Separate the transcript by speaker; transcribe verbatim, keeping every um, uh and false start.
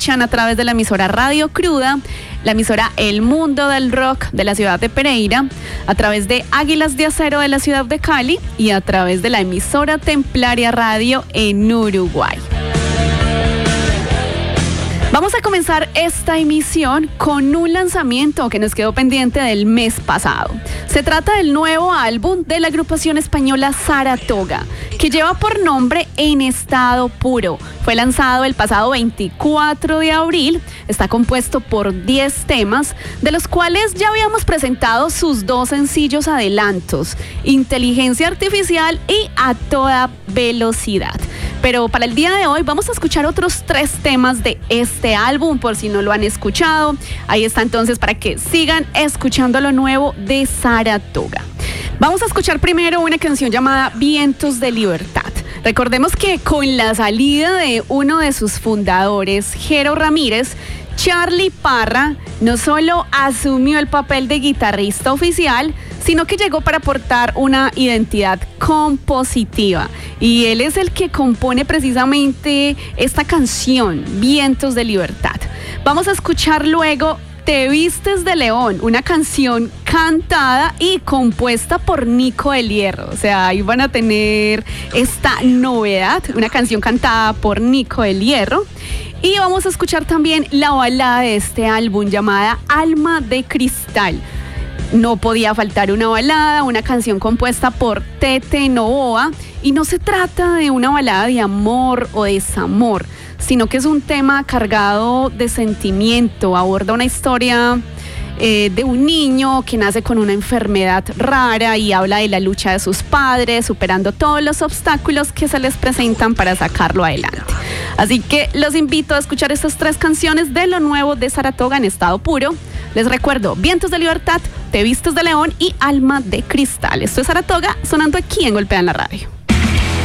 Speaker 1: escuchan a través de la emisora Radio Cruda, la emisora El Mundo del Rock de la ciudad de Pereira, a través de Águilas de Acero de la ciudad de Cali y a través de la emisora Templaria Radio en Uruguay. Vamos a comenzar esta emisión con un lanzamiento que nos quedó pendiente del mes pasado. Se trata del nuevo álbum de la agrupación española Saratoga, que lleva por nombre En Estado Puro. Fue lanzado el pasado veinticuatro de abril, está compuesto por diez temas, de los cuales ya habíamos presentado sus dos sencillos adelantos, Inteligencia Artificial y A Toda Velocidad. Pero para el día de hoy vamos a escuchar otros tres temas de este álbum, por si no lo han escuchado. Ahí está entonces para que sigan escuchando lo nuevo de Saratoga. Vamos a escuchar primero una canción llamada Vientos de Libertad. Recordemos que con la salida de uno de sus fundadores, Jero Ramírez, Charly Parra no solo asumió el papel de guitarrista oficial, sino que llegó para aportar una identidad compositiva. Y él es el que compone precisamente esta canción, Vientos de Libertad. Vamos a escuchar luego Te Vistes de León, una canción cantada y compuesta por Nico del Hierro. O sea, ahí van a tener esta novedad, una canción cantada por Nico del Hierro. Y vamos a escuchar también la balada de este álbum llamada Alma de Cristal. No podía faltar una balada, una canción compuesta por Tete Novoa, y no se trata de una balada de amor o desamor, sino que es un tema cargado de sentimiento. Aborda una historia eh, de un niño que nace con una enfermedad rara y habla de la lucha de sus padres, superando todos los obstáculos que se les presentan para sacarlo adelante. Así que los invito a escuchar estas tres canciones de lo nuevo de Saratoga en Estado Puro. Les recuerdo, Vientos de Libertad, Te Vistes de León y Alma de Cristal. Esto es Saratoga sonando aquí en Golpean la Radio.